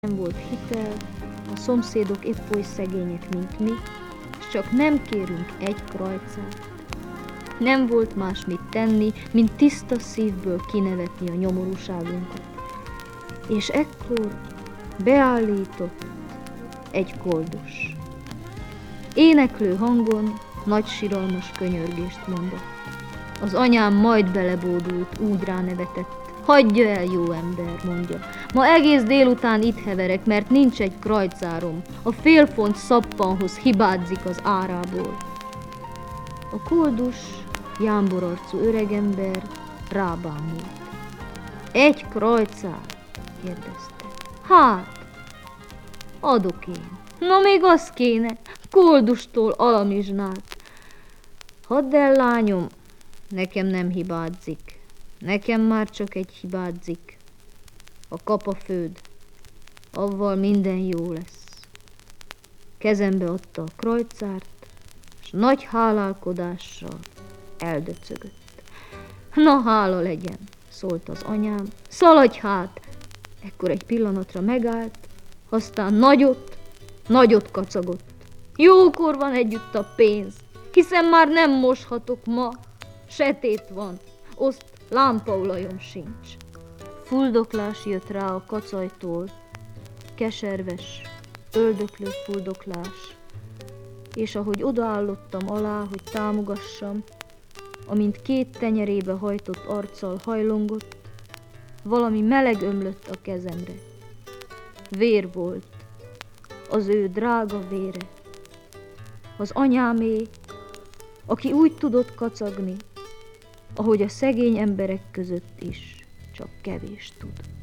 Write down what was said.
Nem volt hitel, a szomszédok épp oly szegények, mint mi, s csak nem kérünk egy krajcát. Nem volt más mit tenni, mint tiszta szívből kinevetni a nyomorúságunkat. És ekkor beállított egy koldus. Éneklő hangon nagy siralmas könyörgést mondott. Az anyám majd belebódult, úgy ránevetett. Hagyja el, jó ember, mondja. Ma egész délután itt heverek, mert nincs egy krajcárom. A félfont szappanhoz hibádzik az árából. A koldus, jámborarcú öregember rábámult. Egy krajcár? Kérdezte. Hát, adok én. Na még az kéne, koldustól alamizsnát. Hadd el, lányom, nekem nem hibádzik. Nekem már csak egy hibádzik. A kapafőd, avval minden jó lesz. Kezembe adta a krajcárt, s nagy hálálkodással eldöcögött. Na, hála legyen, szólt az anyám. Szaladj hát! Ekkor egy pillanatra megállt, aztán nagyot kacagott. Jókor van együtt a pénz, hiszen már nem moshatok ma. Setét van, oszt lámpaolajom sincs. Fuldoklás jött rá a kacajtól, keserves, öldöklő fuldoklás, és ahogy odaállottam alá, hogy támogassam, amint két tenyerébe hajtott arccal hajlongott, valami meleg ömlött a kezemre. Vér volt, az ő drága vére. Az anyámé, aki úgy tudott kacagni, ahogy a szegény emberek között is csak kevés tud.